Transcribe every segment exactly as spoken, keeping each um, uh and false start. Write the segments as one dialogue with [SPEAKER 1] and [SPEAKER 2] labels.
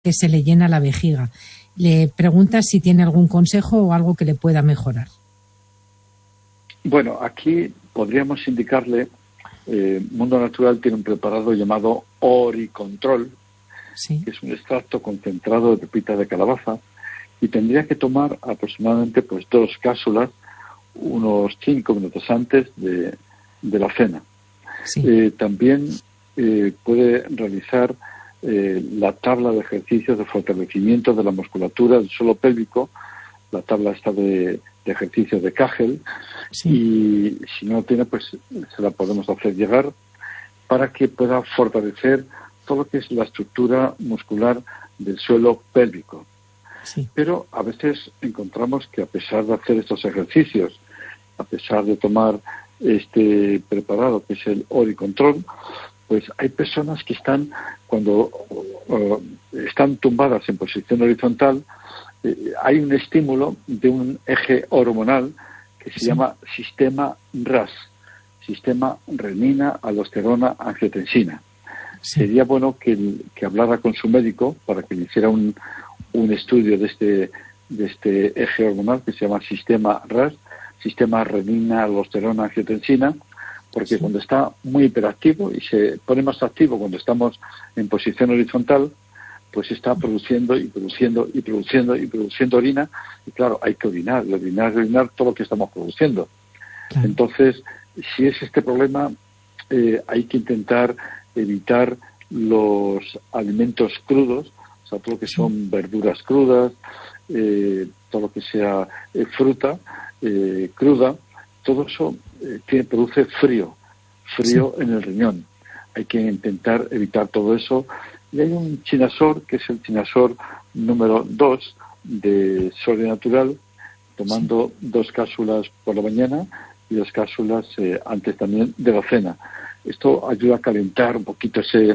[SPEAKER 1] que se le llena la vejiga. Le pregunta si tiene algún consejo o algo que le pueda mejorar.
[SPEAKER 2] Bueno, aquí podríamos indicarle, eh, Mundo Natural tiene un preparado llamado Oricontrol,
[SPEAKER 1] sí.
[SPEAKER 2] que es un extracto concentrado de pepita de calabaza, y tendría que tomar aproximadamente pues dos cápsulas unos cinco minutos antes de, de la cena.
[SPEAKER 1] Sí.
[SPEAKER 2] Eh, también eh, puede realizar eh, la tabla de ejercicios de fortalecimiento de la musculatura del suelo pélvico. La tabla está de, de ejercicios de Kegel, sí. Y si no lo tiene, pues se la podemos hacer llegar para que pueda fortalecer todo lo que es la estructura muscular del suelo pélvico.
[SPEAKER 1] Sí.
[SPEAKER 2] Pero a veces encontramos que a pesar de hacer estos ejercicios, a pesar de tomar este preparado que es el Oricontrol, pues hay personas que están, cuando uh, están tumbadas en posición horizontal, eh, hay un estímulo de un eje hormonal que se sí. llama sistema R A S, sistema renina, aldosterona, angiotensina. Sí. Sería bueno que, que hablara con su médico para que le hiciera un, un estudio de este, de este eje hormonal que se llama sistema R A S, sistema renina, aldosterona, angiotensina, porque sí. cuando está muy hiperactivo y se pone más activo cuando estamos en posición horizontal, pues está produciendo y produciendo y produciendo y produciendo orina, y claro, hay que orinar, y orinar, y orinar todo lo que estamos produciendo. Claro. Entonces, si es este problema, eh, hay que intentar evitar los alimentos crudos, o sea, todo lo que sí. son verduras crudas, eh, todo lo que sea eh, fruta eh, cruda, todo eso eh, tiene, produce frío, frío sí. en el riñón. Hay que intentar evitar todo eso. Y hay un chinasor, que es el chinasor número dos de Sole Natural, tomando sí. dos cápsulas por la mañana y dos cápsulas eh, antes también de la cena. Esto ayuda a calentar un poquito ese,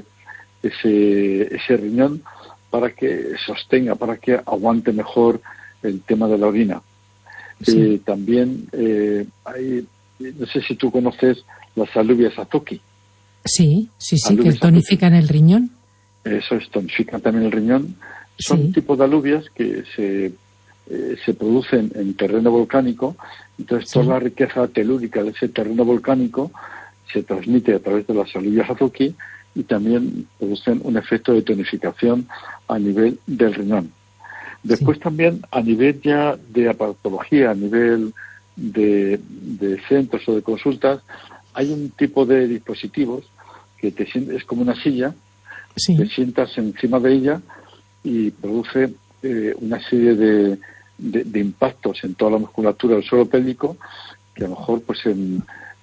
[SPEAKER 2] ese, ese riñón para que sostenga, para que aguante mejor el tema de la orina. Sí. Eh, también eh, hay, no sé si tú conoces las alubias azuki.
[SPEAKER 1] Sí, sí, sí, alubias que tonifican azuki. El riñón.
[SPEAKER 2] Eso es, tonifican también el riñón. Son
[SPEAKER 1] sí.
[SPEAKER 2] un tipo de alubias que se, eh, se producen en terreno volcánico. Entonces, sí. toda la riqueza telúrica de ese terreno volcánico se transmite a través de las alubias azuki y también producen un efecto de tonificación a nivel del riñón. Después sí. también a nivel ya de aparatología, a nivel de, de centros o de consultas, hay un tipo de dispositivos que te es como una silla, sí. te sientas encima de ella y produce eh, una serie de, de, de impactos en toda la musculatura del suelo pélvico que a lo mejor pues en,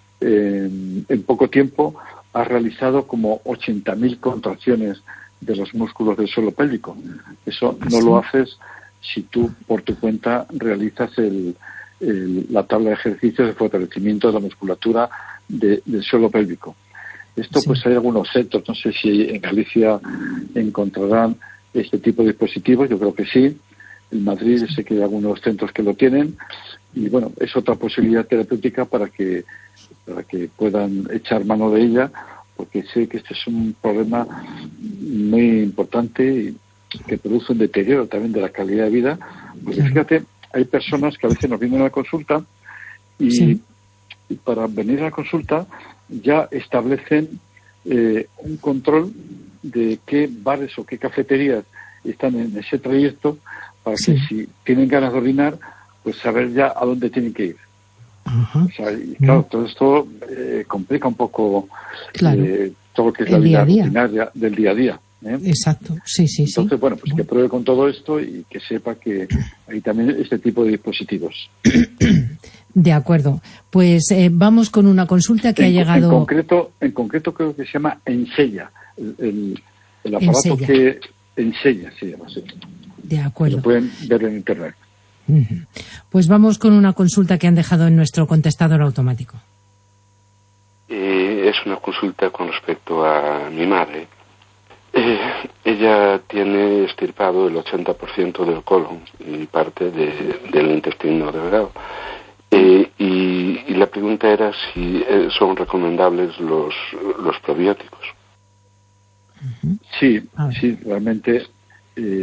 [SPEAKER 2] en, en poco tiempo has realizado como ochenta mil contracciones de los músculos del suelo pélvico. Eso no ¿sí? lo haces si tú por tu cuenta realizas el, el, la tabla de ejercicios de fortalecimiento de la musculatura de, del suelo pélvico. Esto sí. pues hay algunos centros, no sé si en Galicia encontrarán este tipo de dispositivos, yo creo que sí. En Madrid sí. sé que hay algunos centros que lo tienen y bueno, es otra posibilidad terapéutica para que para que puedan echar mano de ella, porque sé que este es un problema muy importante y que produce un deterioro también de la calidad de vida, porque sí. fíjate, hay personas que a veces nos vienen a la consulta y, sí. y para venir a la consulta ya establecen eh, un control de qué bares o qué cafeterías están en ese trayecto para sí. que si tienen ganas de orinar, pues saber ya a dónde tienen que ir. Uh-huh. O sea, y claro, uh-huh. todo esto eh, complica un poco claro. eh, todo lo que es el la vida día rutinaria del día a día. ¿eh?
[SPEAKER 1] Exacto, sí, sí,
[SPEAKER 2] Entonces,
[SPEAKER 1] sí.
[SPEAKER 2] bueno, pues bueno. que pruebe con todo esto y que sepa que hay también este tipo de dispositivos.
[SPEAKER 1] De acuerdo. Pues eh, vamos con una consulta que
[SPEAKER 2] en,
[SPEAKER 1] ha llegado...
[SPEAKER 2] En concreto, en concreto creo que se llama Ensella, el, el, el aparato Ensella. que Ensella se llama así.
[SPEAKER 1] De acuerdo.
[SPEAKER 2] Lo pueden ver en internet.
[SPEAKER 1] Uh-huh. Pues vamos con una consulta que han dejado en nuestro contestador automático.
[SPEAKER 3] Eh, es una consulta con respecto a mi madre. Eh, ella tiene extirpado el ochenta por ciento del colon y parte de, del intestino delgado. Eh, y, y la pregunta era si eh, son recomendables los, los probióticos.
[SPEAKER 2] Sí, sí, realmente eh,